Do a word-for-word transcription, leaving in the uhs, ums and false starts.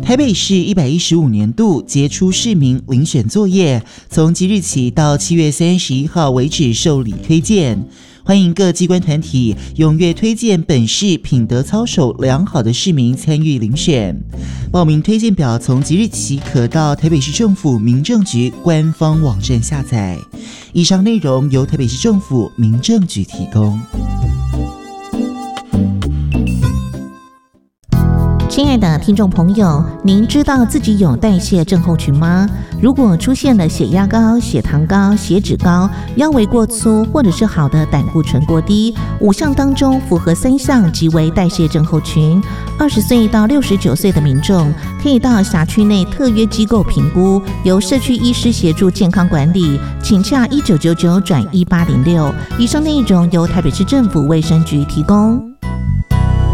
台北市一百一十五年度杰出市民遴选作业，从即日起到七月三十一号为止受理推荐。欢迎各机关团体踊跃推荐本市品德操守良好的市民参与遴选。报名推荐表从即日起可到台北市政府民政局官方网站下载。以上内容由台北市政府民政局提供。 亲爱的听众朋友，您知道自己有代谢症候群吗？如果出现了血压高、血糖高、血脂高、腰围过粗，或者是好的胆固醇过低，五项当中符合三项即为代谢症候群。二十岁到六十九岁的民众可以到辖区内特约机构评估，由社区医师协助健康管理，请洽一九九九转一八零六。以上内容由台北市政府卫生局提供。